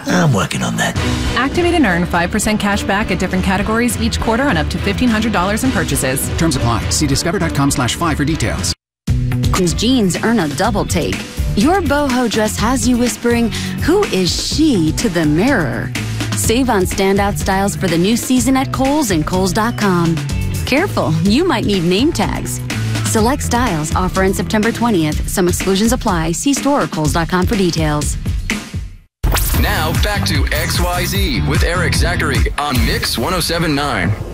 I'm working on that. Activate and earn 5% cash back at different categories each quarter on up to $1,500 in purchases. Terms apply. See discover.com/5 for details. Jeans earn a double take. Your boho dress has you whispering, "Who is she?" to the mirror. Save on standout styles for the new season at Kohl's and Kohl's.com. Careful, you might need name tags. Select styles offer in September 20th. Some exclusions apply. See store or Kohl's.com for details. Now back to XYZ with Eric Zachary on Mix 107.9.